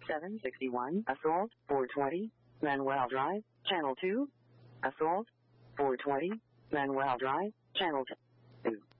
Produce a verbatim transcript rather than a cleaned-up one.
seven sixty-one, Assault, four twenty, Manuel Drive, Channel two. Assault, four twenty, Manuel Drive, Channel two.